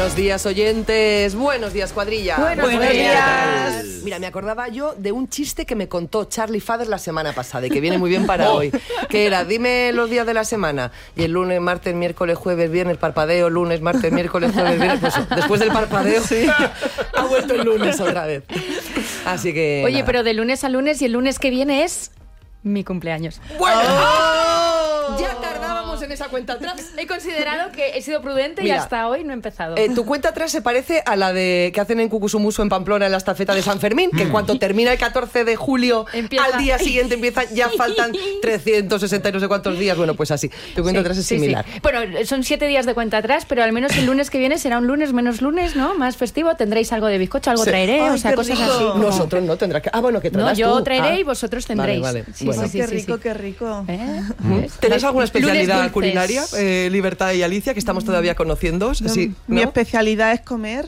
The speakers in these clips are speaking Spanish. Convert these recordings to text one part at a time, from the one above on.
Buenos días, oyentes. Buenos días, cuadrilla. Buenos días. Mira, me acordaba yo de un chiste que me contó Charlie Fader la semana pasada y que viene muy bien para hoy. Que era, dime los días de la semana. Y el lunes, martes, miércoles, jueves, viernes, parpadeo, lunes, martes, miércoles, jueves, viernes. Pues después del parpadeo, sí, ha vuelto el lunes otra vez. Así que... Oye, nada. pero de lunes a lunes y el lunes que viene es mi cumpleaños. Bueno, ya tardábamos en esa cuenta atrás. He considerado que he sido prudente Mira, y hasta hoy no he empezado. Tu cuenta atrás se parece a la de que hacen en Cucusumuso en Pamplona en la estafeta de San Fermín, que en cuanto termina el 14 de julio, Empieza. al día siguiente ya faltan 360 y no sé cuántos días. Bueno, pues así. Tu cuenta atrás es similar. Sí. Bueno, son 7 días de cuenta atrás, pero al menos el lunes que viene será un lunes menos lunes, ¿no? Más festivo. Tendréis algo de bizcocho, algo Sí. traeré, Ay, o sea, qué cosas rico. así. Nosotros no tendrás que... Ah, bueno, que No, traerás yo tú. traeré Ah. y vosotros tendréis. Vale. Sí, Bueno. Ay, sí, qué sí, rico, sí. qué rico. ¿Ves? ¿Tenéis alguna Lunes especialidad dulces. culinaria, Libertad y Alicia, que estamos todavía conociendo? Sí, Mi ¿no? especialidad es comer.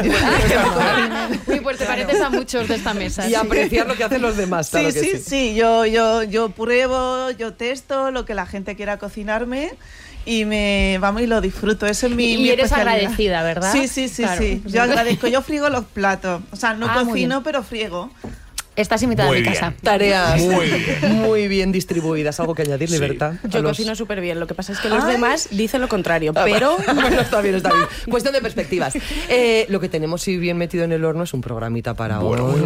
Uy, pues te pareces a muchos de esta mesa. Y sí. apreciar lo que hacen los demás, claro Sí, que sí, sí. Yo pruebo, yo testo lo que la gente quiera cocinarme y y lo disfruto. Eso es mi Y eres especialidad. agradecida, ¿verdad? Sí, sí, sí, Claro. sí. Yo agradezco. Yo friego los platos. O sea, no Ah, muy cocino, bien. pero friego. Estás invitada a Muy mi bien. casa. Tareas Muy muy bien distribuidas. ¿Algo que añadir, Sí. Libertad? Yo A los- cocino súper bien, lo que pasa es que los Ay. demás dicen lo contrario, Ah, pero... bueno, está bien, está bien. Cuestión de perspectivas. Lo que tenemos sí bien metido en el horno es un programita para Bueno, hoy.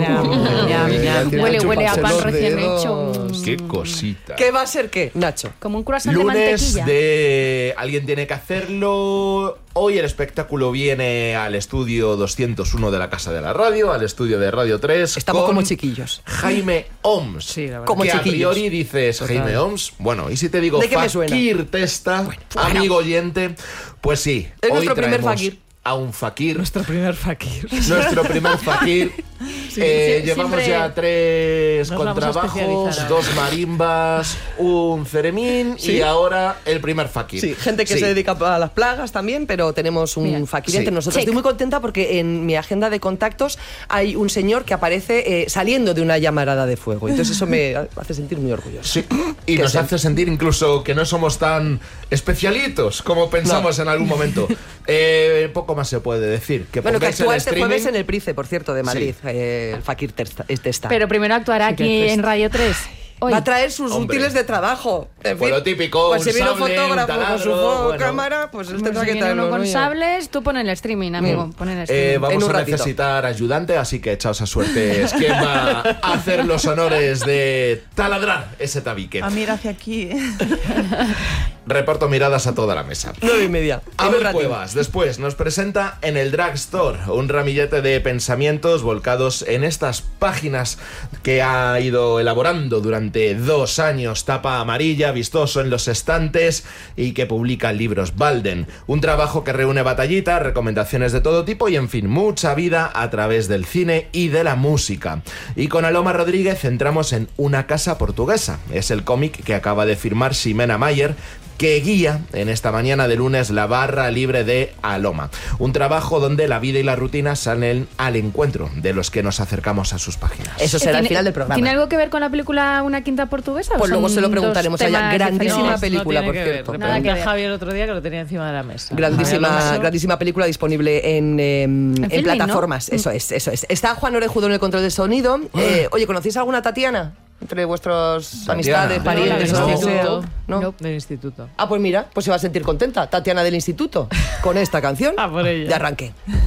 Huele a pan Los recién dedos. hecho. Qué cosita. ¿Qué va a ser qué, Nacho? Como un croissant de Lunes mantequilla. de Alguien tiene que hacerlo. Hoy el espectáculo viene al estudio 201 de la Casa de la Radio, al estudio de Radio 3. Estamos con como chiquillos. Jaime Oms. Sí, la verdad. Como que chiquillos. a priori dices Jaime Oms. Bueno, y si te digo ¿De qué me suena? Fakir Testa, amigo oyente, pues sí. Es hoy nuestro primer traemos fakir. a un fakir. Nuestro primer fakir. Nuestro primer fakir. Llevamos siempre ya 3 nos vamos a contrabajos, especializar. 2 marimbas, un ceremín Sí. y ahora el primer fakir. Sí, gente que Sí. se dedica a las plagas también, pero tenemos un Mira. fakir Sí. entre nosotros. Check. Estoy muy contenta porque en mi agenda de contactos hay un señor que aparece saliendo de una llamarada de fuego. Entonces eso me hace sentir muy orgulloso. Sí, y Que nos sí. hace sentir incluso que no somos tan especialitos como pensamos en algún momento. Poco más se puede decir. Que Bueno, que pongáis actúa el este streaming. jueves en el Price, por cierto, de Madrid, el fakir Testa. Pero primero actuará Sí, que aquí es en Radio 3. Hoy. Va a traer sus Hombre. útiles de trabajo. En Pues fin, lo típico, pues un si vino sable, un fotógrafo con su taladro, bueno. cámara, pues él Bueno, tendrá si que viene traerlo. uno con ¿no? sables, tú pon el streaming, amigo. Pon el streaming. En Vamos un a ratito. necesitar ayudante, así que echaos a suerte. Es quien va a hacer los honores de taladrar ese tabique. Ah, mira hacia aquí. Reparto miradas a toda la mesa. 9:30. En un Abel ratito. Cuevas, después nos presenta En el Drugstore, un ramillete de pensamientos volcados en estas páginas que ha ido elaborando durante 2 años, tapa amarilla, vistoso en los estantes y que publica libros Balden. Un trabajo que reúne batallitas, recomendaciones de todo tipo y en fin, mucha vida a través del cine y de la música. Y con Aloma Rodríguez entramos en Una casa portuguesa. Es el cómic que acaba de firmar Ximena Mayer, que guía en esta mañana de lunes la barra libre de Aloma. Un trabajo donde la vida y la rutina salen al encuentro de los que nos acercamos a sus páginas. Eso será al ¿Tiene- final del programa. ¿Tiene algo que ver con la película Una quinta portuguesa? o Pues luego son se lo dos preguntaremos a ella. temas Grandísima diferentes? película, no por tiene que cierto. ver. Nada que Pregunté ver. a Javier el otro día que lo tenía encima de la mesa. Grandísima, grandísima película disponible en Filmin, plataformas. ¿no? Eso es. Está Juan Orejudo en el control de sonido. Oye, ¿conocéis alguna Tatiana? Entre vuestras Tatiana. amistades, No, parientes, la o del lo que sea. instituto. ¿No? No. Del instituto. Ah, pues mira, pues se va a sentir contenta. Tatiana del instituto. Con esta canción Ah, por ella. de arranque.